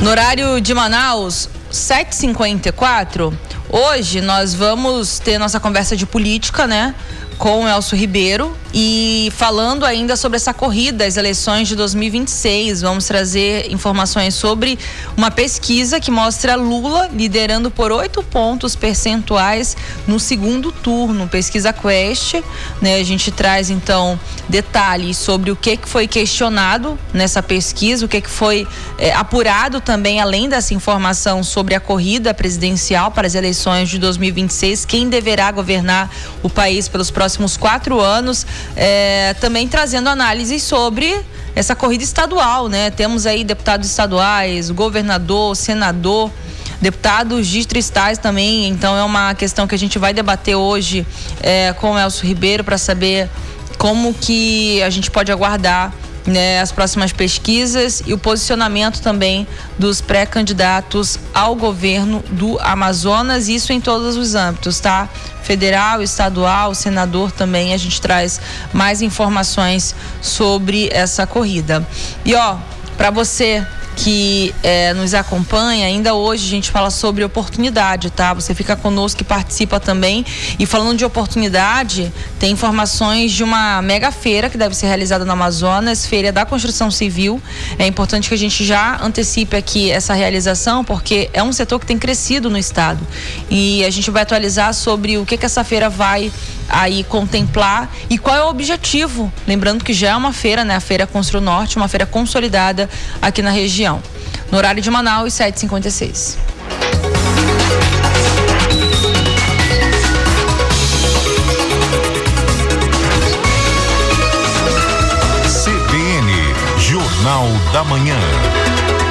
No horário de Manaus, 7h54, hoje nós vamos ter nossa conversa de política, né? Com o Elcio Ribeiro e falando ainda sobre essa corrida às eleições de 2026. Vamos trazer informações sobre uma pesquisa que mostra Lula liderando por 8 pontos percentuais no segundo turno, pesquisa Quest, né? A gente traz então detalhes sobre o que foi questionado nessa pesquisa, o que foi apurado também, além dessa informação sobre a corrida presidencial para as eleições de 2026, quem deverá governar o país pelos próximos 4 anos, também trazendo análises sobre essa corrida estadual, né? Temos aí deputados estaduais, governador, senador, deputados distritais também, então é uma questão que a gente vai debater hoje com o Elcio Ribeiro para saber como que a gente pode aguardar, né, as próximas pesquisas e o posicionamento também dos pré-candidatos ao governo do Amazonas, isso em todos os âmbitos, tá? Federal, estadual, senador também, a gente traz mais informações sobre essa corrida. E para você que nos acompanha, ainda hoje a gente fala sobre oportunidade, tá? Você fica conosco e participa também. E falando de oportunidade, tem informações de uma mega feira que deve ser realizada no Amazonas, Feira da Construção Civil. É importante que a gente já antecipe aqui essa realização, porque é um setor que tem crescido no estado. E a gente vai atualizar sobre o que essa feira vai aí contemplar e qual é o objetivo. Lembrando que já é uma feira, né? A Feira Constru Norte, uma feira consolidada aqui na região. No horário de Manaus, 7h56. CBN, Jornal da Manhã.